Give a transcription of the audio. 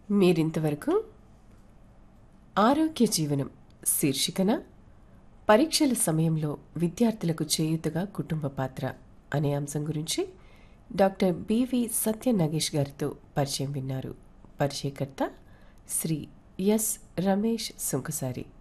మీరింతవరకు ఆరోగ్య జీవనం శీర్షికన పరీక్షల సమయంలో విద్యార్థులకు చేయూతగా కుటుంబ పాత్ర అనే అంశం గురించి డాక్టర్ బివి సత్య నాగేష్ గారితో పరిచయం విన్నారు. పరిచయకర్త శ్రీ ఎస్ రమేష్ సుంకసారి.